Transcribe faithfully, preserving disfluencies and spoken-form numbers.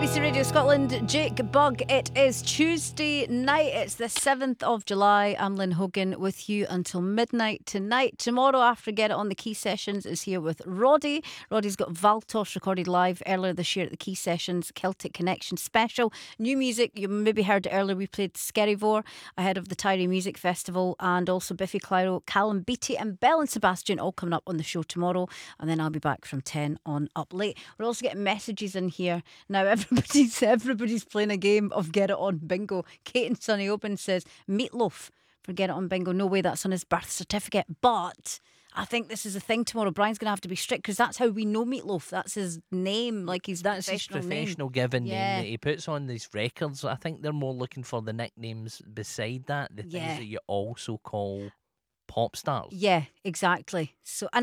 B C Radio Scotland, Jake Bugg. It is Tuesday night. It's the seventh of July. I'm Lynn Hogan with you until midnight tonight. Tomorrow, after Get It On the Key Sessions, is here with Roddy. Roddy's got Valtos recorded live earlier this year at the Key Sessions Celtic Connection special. New music, you maybe heard it earlier. We played Skerryvore ahead of the Tyree Music Festival, and also Biffy Clyro, Callum Beattie, and Bell and Sebastian all coming up on the show tomorrow. And then I'll be back from ten on up late. We're also getting messages in here now. Everybody's everybody's playing a game of Get It On Bingo. Kate and Sonny Open says Meatloaf for Get It On Bingo. No way that's on his birth certificate, but I think this is a thing tomorrow. Brian's going to have to be strict because that's how we know Meatloaf. That's his name, like he's that's his professional professional name. given Yeah. name that he puts on these records. I think they're more looking for the nicknames beside that, the Yeah. things that you also call pop stars. Yeah, exactly. So and